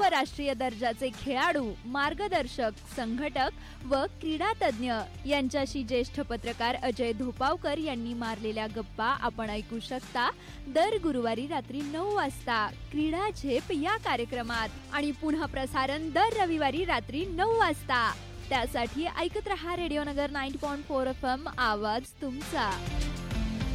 सर्व राष्ट्रीय दर्जाचे खेळाडू, मार्गदर्शक, संघटक व क्रीडा तज्ञ यांच्याशी ज्येष्ठ पत्रकार अजय धोपावकर यांनी मारलेल्या गप्पा आपण ऐकू शकता दर गुरुवारी रात्री 9 वाजता क्रीडा झेप या कार्यक्रमात आणि पुन्हा प्रसारण दर रविवारी रात्री 9 वाजता. त्यासाठी ऐकत रहा रेडिओ नगर 90.4 FM, आवाज तुमचा.